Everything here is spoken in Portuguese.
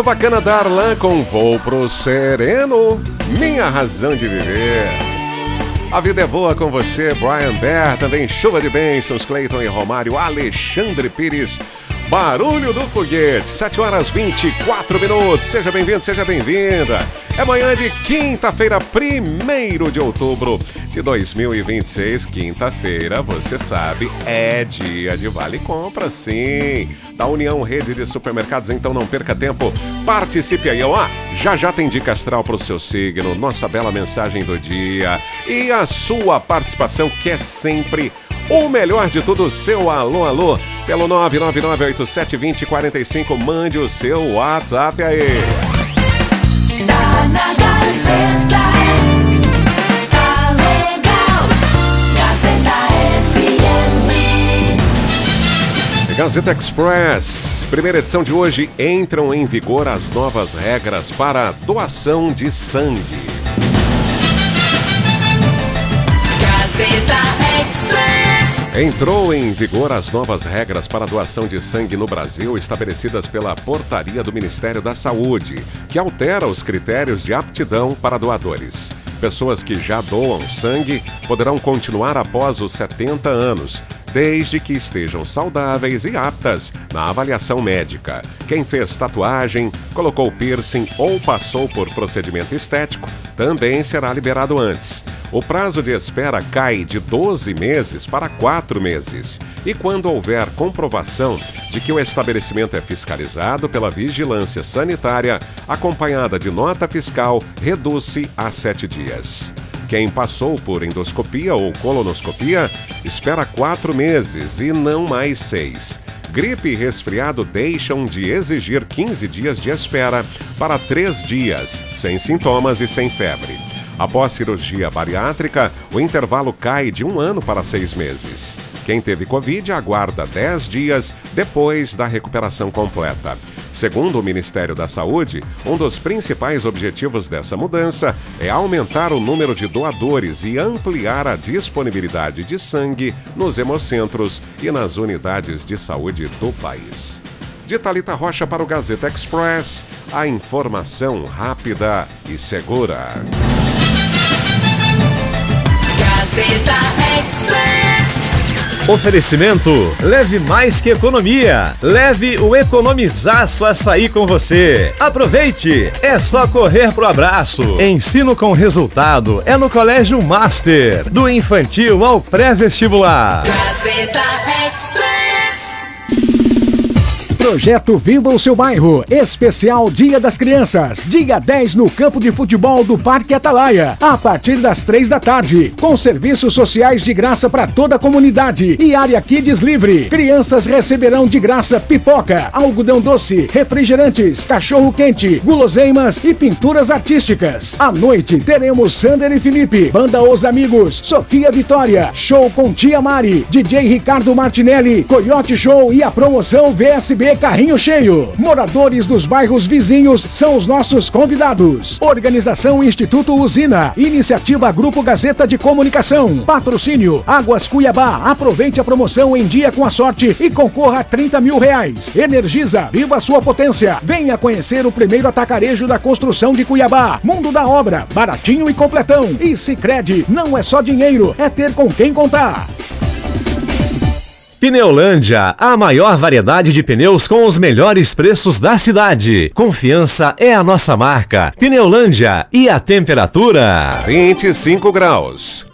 bacana Darlan com Voo pro Sereno, minha razão de viver. A vida é boa com você, Brian Bear, também chuva de bênçãos, Cleiton e Romário, Alexandre Pires, barulho do foguete, 7h24. Seja bem-vindo, seja bem-vinda. É manhã de quinta-feira, 1º de outubro de 2026. Quinta-feira, você sabe, é dia de Vale Compra, sim. Da União Rede de Supermercados, então não perca tempo. Participe aí, ó. Já tem dica astral para o seu signo, nossa bela mensagem do dia e a sua participação, que é sempre o melhor de tudo, o seu alô, pelo 999872045, mande o seu WhatsApp aí. Tá na Gazeta, tá legal, Gazeta FM. Gazeta Express, primeira edição de hoje, entram em vigor as novas regras para doação de sangue. Gazeta Express. Entrou em vigor as novas regras para doação de sangue no Brasil, estabelecidas pela Portaria do Ministério da Saúde, que altera os critérios de aptidão para doadores. Pessoas que já doam sangue poderão continuar após os 70 anos, desde que estejam saudáveis e aptas na avaliação médica. Quem fez tatuagem, colocou piercing ou passou por procedimento estético também será liberado antes. O prazo de espera cai de 12 meses para 4 meses. E quando houver comprovação de que o estabelecimento é fiscalizado pela vigilância sanitária, acompanhada de nota fiscal, reduz-se a 7 dias. Quem passou por endoscopia ou colonoscopia espera 4 meses e não mais 6. Gripe e resfriado deixam de exigir 15 dias de espera para 3 dias, sem sintomas e sem febre. Após cirurgia bariátrica, o intervalo cai de 1 ano para 6 meses. Quem teve Covid aguarda 10 dias depois da recuperação completa. Segundo o Ministério da Saúde, um dos principais objetivos dessa mudança é aumentar o número de doadores e ampliar a disponibilidade de sangue nos hemocentros e nas unidades de saúde do país. De Thalita Rocha para o Gazeta Express, a informação rápida e segura. Gazeta Express. Oferecimento, leve mais que economia. Leve o Economizaço Açaí com você. Aproveite, é só correr pro abraço. Ensino com resultado é no Colégio Master, do infantil ao pré-vestibular. Gazeta Express. Projeto Viva o Seu Bairro, especial Dia das Crianças, dia 10 no campo de futebol do Parque Atalaia, a partir das 3 da tarde, com serviços sociais de graça para toda a comunidade e área kids livre. Crianças receberão de graça pipoca, algodão doce, refrigerantes, cachorro quente, guloseimas e pinturas artísticas. À noite teremos Sander e Felipe, Banda Os Amigos, Sofia Vitória, show com Tia Mari, DJ Ricardo Martinelli, Coyote Show e a promoção VSB Carrinho Cheio. Moradores dos bairros vizinhos são os nossos convidados. Organização Instituto Usina. Iniciativa Grupo Gazeta de Comunicação. Patrocínio Águas Cuiabá. Aproveite a promoção em dia com a sorte e concorra a R$30 mil. Energisa. Viva a sua potência. Venha conhecer o primeiro atacarejo da construção de Cuiabá. Mundo da Obra. Baratinho e completão. E Sicredi. Não é só dinheiro, é ter com quem contar. Pneulândia, a maior variedade de pneus com os melhores preços da cidade. Confiança é a nossa marca. Pneulândia, e a temperatura? 25 graus.